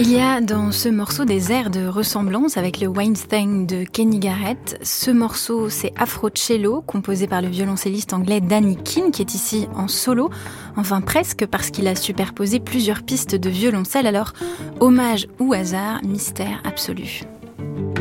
Il y a dans ce morceau des airs de ressemblance avec le Weinstein de Kenny Garrett. Ce morceau, c'est Afro Cello, composé par le violoncelliste anglais Danny Keane, qui est ici en solo. Enfin presque, parce qu'il a superposé plusieurs pistes de violoncelle. Alors, hommage ou hasard, mystère absolu.